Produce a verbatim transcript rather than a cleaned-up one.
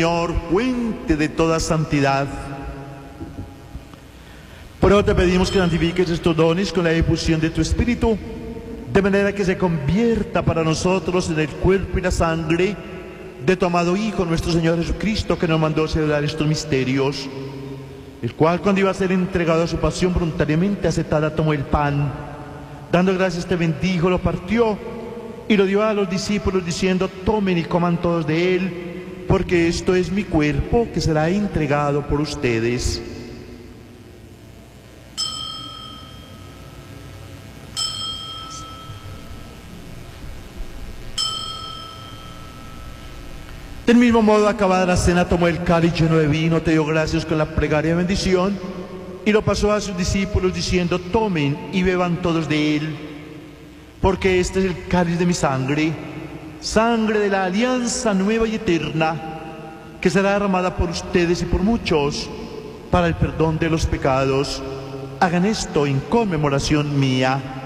Señor, fuente de toda santidad. Por eso te pedimos que santifiques estos dones con la efusión de tu Espíritu, de manera que se convierta para nosotros en el cuerpo y la sangre de tu amado Hijo, nuestro Señor Jesucristo, que nos mandó celebrar estos misterios, el cual, cuando iba a ser entregado a su pasión voluntariamente aceptada, tomó el pan, dando gracias te bendijo, lo partió y lo dio a los discípulos, diciendo: tomen y coman todos de él, porque esto es mi cuerpo que será entregado por ustedes. Del mismo modo, acabada la cena, tomó el cáliz lleno de vino, te dio gracias con la plegaria de bendición, y lo pasó a sus discípulos, diciendo: tomen y beban todos de él, porque este es el cáliz de mi sangre, sangre de la alianza nueva y eterna, que será derramada por ustedes y por muchos para el perdón de los pecados. Hagan esto en conmemoración mía.